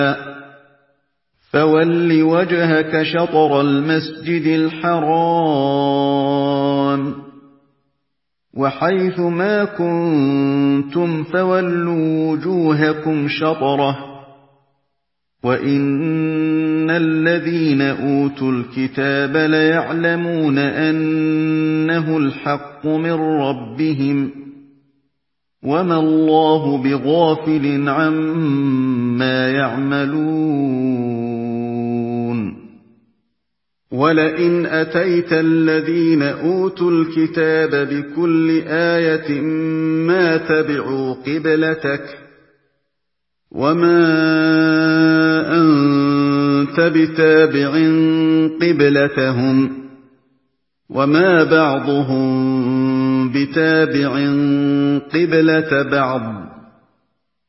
فَوَلِّ وَجْهَكَ شَطْرَ الْمَسْجِدِ الْحَرَامِ ۖ وَحَيْثُ مَا كُنتُمْ فَوَلُّوا وُجُوهَكُمْ شَطْرَهُ ۗ وَإِنَّ الَّذِينَ أُوتُوا الْكِتَابَ لَيَعْلَمُونَ أَنَّهُ الْحَقُّ مِن رَّبِّهِمْ ۗ وَمَا اللَّهُ بِغَافِلٍ عَمَّا يَعْمَلُونَ وَلَئِنْ أَتَيْتَ الَّذِينَ أُوتُوا الْكِتَابَ بِكُلِّ آيَةٍ مَّا تَبِعُوا قِبْلَتَكَ ۚ وَمَا أَنتَ بِتَابِعٍ قِبْلَتَهُمْ ۚ وَمَا بَعْضُهُم بِتَابِعٍ قِبْلَةَ بَعْضٍ ۚ